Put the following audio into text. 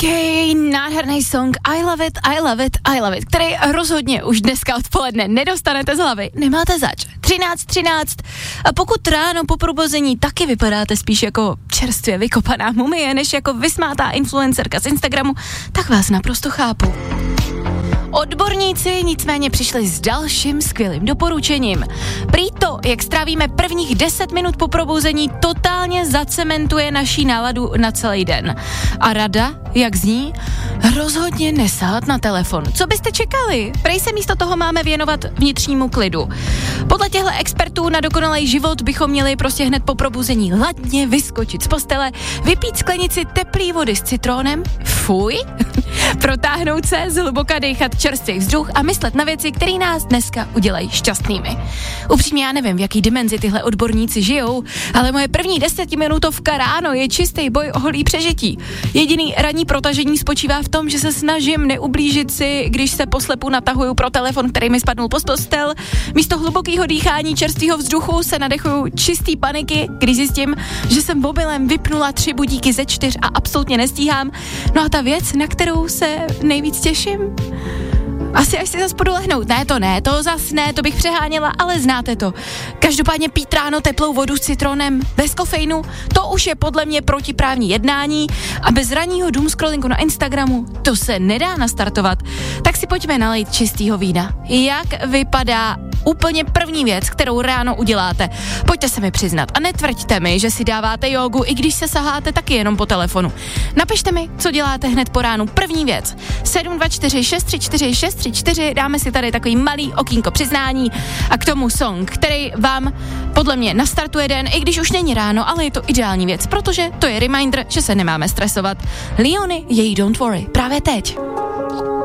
Nádherný song I love it, I love it, I love it, který rozhodně už dneska odpoledne nedostanete z hlavy. Nemáte zač. 13:13. A pokud ráno po probuzení taky vypadáte spíš jako čerstvě vykopaná mumie, než jako vysmátá influencerka z Instagramu, tak vás naprosto chápu. Odborníci nicméně přišli s dalším skvělým doporučením. Prý to, jak strávíme prvních 10 minut po probuzení, totálně zacementuje naší náladu na celý den. A rada, jak zní, rozhodně nesahat na telefon. Co byste čekali? Prej se místo toho máme věnovat vnitřnímu klidu. Podle těchto expertů na dokonalý život bychom měli prostě hned po probuzení ladně vyskočit z postele, vypít sklenici teplý vody s citrónem, fuj, protáhnout se, zhluboka dejchat čerstvý vzduch a myslet na věci, které nás dneska udělají šťastnými. Upřímně já nevím, v jaký dimenzi tyhle odborníci žijou, ale moje první 10minutovka ráno je čistý boj o holý přežití. Jediný ranní protažení spočívá v tom, že se snažím neublížit si, když se poslepu natahuju pro telefon, který mi spadnul pod postel. Místo hlubokého dýchání čerstvého vzduchu se nadechuju čistý paniky, když zjistím, že jsem mobilem vypnula 3 budíky ze 4 a absolutně nestíhám. No a ta věc, na kterou se nejvíc těším? Asi až si zas půjdu lehnout. To zas ne, to bych přeháněla, ale znáte to. Každopádně pít ráno teplou vodu s citrónem bez kofeinu, to už je podle mě protiprávní jednání a bez ranního doomscrollingu na Instagramu to se nedá nastartovat. Tak si pojďme nalejt čistýho vína. Jak vypadá úplně první věc, kterou ráno uděláte? Pojďte se mi přiznat a netvrďte mi, že si dáváte jógu, i když se saháte taky jenom po telefonu. Napište mi, co děláte hned po ránu. První věc. 724 634 634, dáme si tady takový malý okýnko přiznání a k tomu song, který vám podle mě nastartuje den, i když už není ráno, ale je to ideální věc, protože to je reminder, že se nemáme stresovat. Leony, jej Don't Worry, právě teď.